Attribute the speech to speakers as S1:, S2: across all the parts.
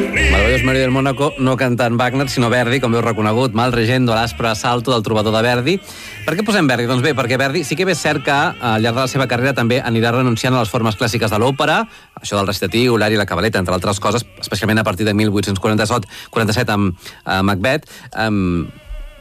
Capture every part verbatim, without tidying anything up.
S1: Maravilloso Mario del Mónaco, no cantant Wagner, sinó Verdi, com heu reconegut, Mal Regendo, l'Aspre Assalto del trobador de Verdi. Per què posem Verdi? Doncs bé, perquè Verdi sí que bé és cert que al llarg de la seva carrera també anirà renunciant a les formes clàssiques de l'òpera, això del recitatiu, l'ari i la cabaleta, entre altres coses, especialment a partir de mil vuit-cents quaranta-set amb uh, Macbeth. Um,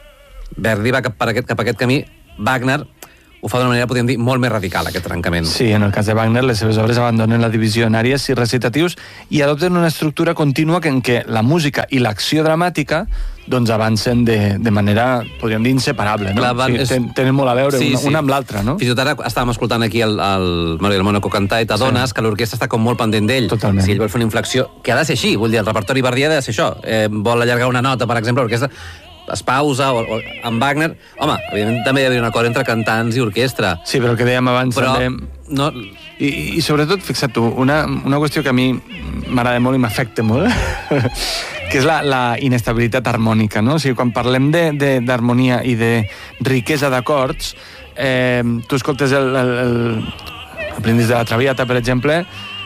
S1: Verdi va cap, per aquest, cap a aquest camí. Wagner ho fa d'una manera, podríem dir, molt més radical, aquest trencament.
S2: Sí, en el cas de Wagner, les seves obres abandonen la divisió en àries i recitatius i adopten una estructura contínua en què la música i l'acció dramàtica doncs avancen de, de manera, podríem dir, inseparable. No?
S1: Clar, van,
S2: sí,
S1: és...
S2: ten, tenen molt a veure
S1: sí,
S2: una,
S1: sí.
S2: una amb l'altra, no?
S1: Fins i tot ara estàvem escoltant aquí el, el Mario del Mónaco cantar i t'adones sí. que l'orquestra està com molt pendent d'ell.
S2: Totalment.
S1: Si ell vol fer una inflexió, que ha de ser així, vull dir, el repertori verdià ha de ser això. Eh, vol allargar una nota, per exemple, l'orquestra es pausa, o, o amb Wagner... Home, evidentment també hi havia un acord entre cantants i orquestra.
S2: Sí, però el que dèiem abans
S1: però
S2: també...
S1: No...
S2: I, I sobretot, fixa't tu, una, una qüestió que a mi m'agrada molt i m'afecta molt, que és la, la inestabilitat harmònica, no? O sigui, quan parlem d'harmonia i de riquesa d'acords, eh, tu escoltes el, el, el, el Brindis de la Traviata, per exemple,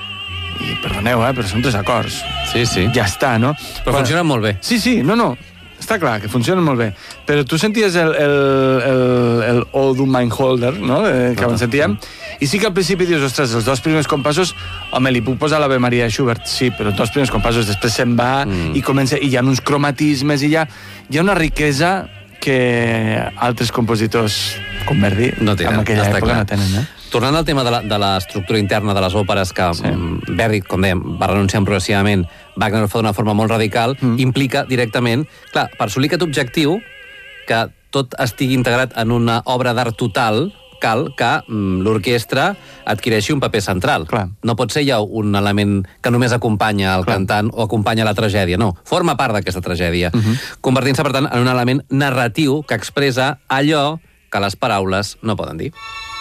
S2: i perdoneu, eh, però són tres acords.
S1: Sí, sí.
S2: Ja està, no?
S1: Però quan... funcionen molt bé.
S2: Sí, sí, no, no. Està clar que funcionen molt bé, però tu senties el, el, el, el O du Mein Holder, no?, eh, que abans sentíem, i sí que al principi dius, ostres, els dos primers compassos, home, li puc posar l'Ave Maria de Schubert, sí, però els dos primers compassos després se'n va mm. i comença, i hi ha uns cromatismes, i hi ha, hi ha una riquesa que altres compositors com Verdi
S1: no tenen,
S2: en aquella època
S1: clar.
S2: no tenen, eh?
S1: Tornant al tema de l'estructura interna de les òperes, que sí. Verdi, com dèiem, va renunciant progressivament, Wagner ho fa d'una forma molt radical, mm. implica directament, clar, per assolir aquest objectiu, que tot estigui integrat en una obra d'art total, cal que mm, l'orquestra adquireixi un paper central.
S2: Clar.
S1: No pot ser ja un element que només acompanya el
S2: Clar.
S1: cantant o acompanya la tragèdia, no. Forma part d'aquesta tragèdia, uh-huh. convertint-se, per tant, en un element narratiu que expressa allò que les paraules no poden dir.